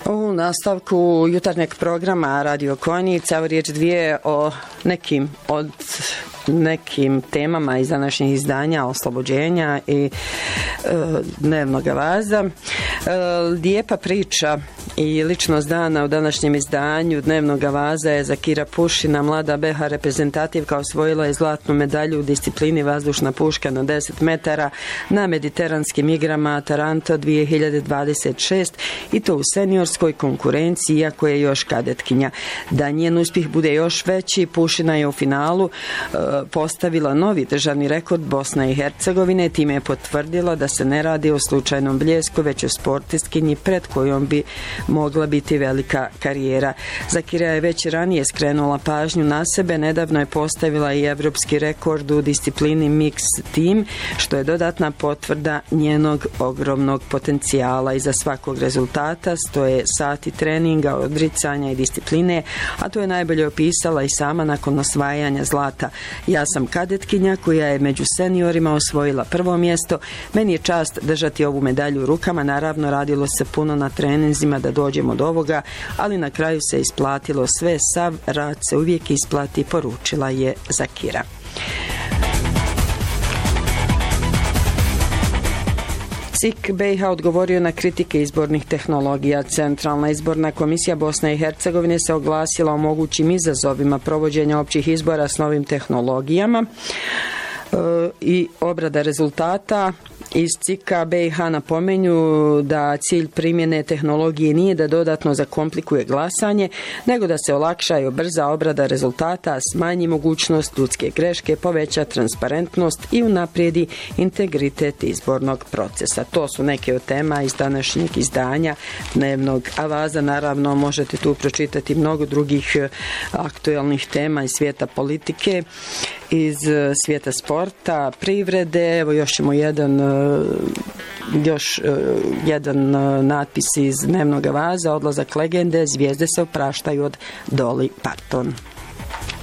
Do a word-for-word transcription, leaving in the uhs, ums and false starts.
U nastavku jutarnjeg programa Radio Konica, evo riječ dvije o nekim od nekim temama iz današnjih izdanja Oslobođenja i e, Dnevnog vaza. E, lijepa priča i ličnost dana u današnjem izdanju Dnevnog vaza je Zakira Pušina, mlada be ha reprezentativka, osvojila je zlatnu medalju u disciplini vazdušna puška na deset metara na mediteranskim igrama Ataranto dvije hiljade dvadeset šest i to u seniorskoj konkurenciji, iako je još kadetkinja. Da njen uspjeh bude još veći, Pušina je u finalu e, postavila novi državni rekord Bosne i Hercegovine, time je potvrdila da se ne radi o slučajnom bljesku, već o sportistkinji pred kojom bi mogla biti velika karijera. Zakira je već ranije skrenula pažnju na sebe, nedavno je postavila i evropski rekord u disciplini Mix Team, što je dodatna potvrda njenog ogromnog potencijala. Iza svakog rezultata stoje sati treninga, odricanja i discipline, a to je najbolje opisala i sama nakon osvajanja zlata. Ja sam kadetkinja koja je među seniorima osvojila prvo mjesto. Meni je čast držati ovu medalju u rukama. Naravno, radilo se puno na treninzima da dođemo do ovoga, ali na kraju se isplatilo sve. Sav rad se uvijek isplati, poručila je Zakira. C I K be ha odgovorio na kritike izbornih tehnologija. Centralna izborna komisija Bosne i Hercegovine se oglasila o mogućim izazovima provođenja općih izbora s novim tehnologijama e, i obrada rezultata. Iz C I K be ha napomenju da cilj primjene tehnologije nije da dodatno zakomplikuje glasanje, nego da se olakša i ubrza obrada rezultata, smanji mogućnost ljudske greške, poveća transparentnost i unaprijedi integritet izbornog procesa. To su neke od tema iz današnjeg izdanja Dnevnog vaza. Naravno, možete tu pročitati mnogo drugih aktualnih tema iz svijeta politike, iz svijeta sporta, privrede. Evo još ćemo jedan još jedan natpis iz Dnevnog vaza, odlazak legende, zvijezde se opraštaju od Dolly Parton.